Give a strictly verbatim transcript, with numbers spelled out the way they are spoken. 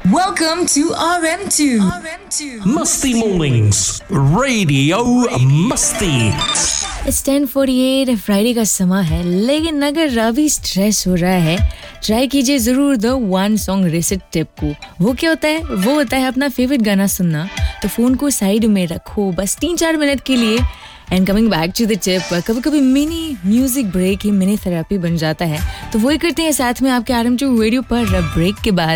Welcome to R M two. R M two. Musty Mornings, Radio Musty. It's ten forty-eight, Friday का समा है, लेकिन अगर अभी स्ट्रेस हो रहा है ट्राई कीजिए ज़रूर the one song reset tip को। वो क्या होता है? वो होता है अपना फेवरेट गाना सुनना, तो फ़ोन को साइड में रखो बस तीन चार मिनट के लिए and coming back to the tip. कभी कभी मिनी म्यूजिक ब्रेक ही मिनी थेरेपी बन जाता है, तो वही करते हैं साथ में आपके आर एम टू रेडियो पर ब्रेक के बाद।